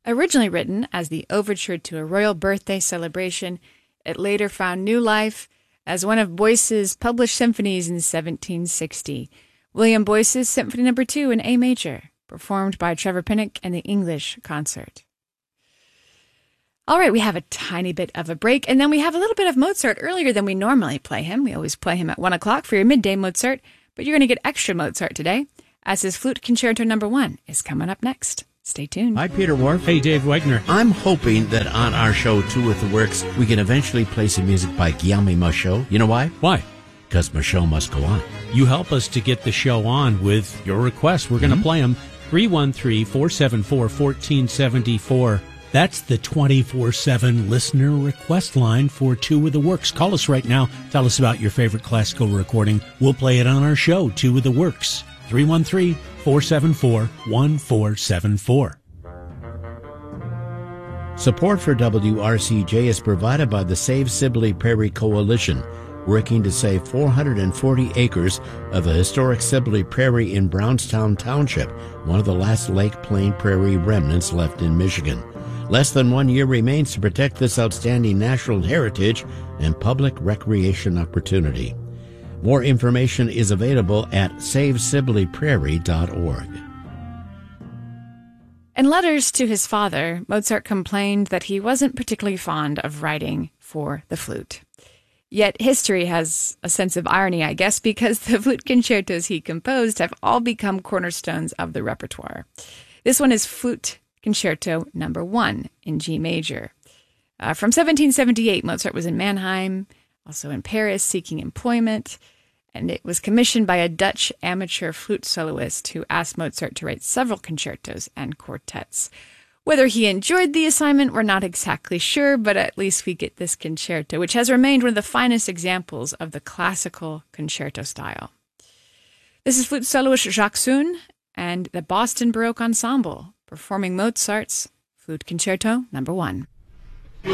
Originally written as the overture to a royal birthday celebration, it later found new life as one of Boyce's published symphonies in 1760, William Boyce's Symphony No. 2 in A major, performed by Trevor Pinnock and the English Concert. All right, we have a tiny bit of a break, and then we have a little bit of Mozart earlier than we normally play him. We always play him at 1 o'clock for your midday Mozart, but you're going to get extra Mozart today, as his Flute Concerto No. 1 is coming up next. Stay tuned. Hi, Peter Wharf. Hey, Dave Wegner. I'm hoping that on our show, Two with the Works, we can eventually play some music by Guillaume Michaud. You know why? Why? Because Michaud must go on. You help us to get the show on with your requests. We're going to play them. 313-474-1474. That's the 24/7 listener request line for Two with the Works. Call us right now. Tell us about your favorite classical recording. We'll play it on our show, Two with the Works. 313-474-1474. Support for WRCJ is provided by the Save Sibley Prairie Coalition, working to save 440 acres of the historic Sibley Prairie in Brownstown Township, one of the last Lake Plain Prairie remnants left in Michigan. Less than 1 year remains to protect this outstanding natural heritage and public recreation opportunity. More information is available at savesibleyprairie.org. In letters to his father, Mozart complained that he wasn't particularly fond of writing for the flute. Yet history has a sense of irony, I guess, because the flute concertos he composed have all become cornerstones of the repertoire. This one is Flute Concerto No. 1 in G major. From 1778, Mozart was in Mannheim, also in Paris, seeking employment, and it was commissioned by a Dutch amateur flute soloist who asked Mozart to write several concertos and quartets. Whether he enjoyed the assignment, we're not exactly sure, but at least we get this concerto, which has remained one of the finest examples of the classical concerto style. This is flute soloist Jacques Soon and the Boston Baroque Ensemble, performing Mozart's Flute Concerto No. 1.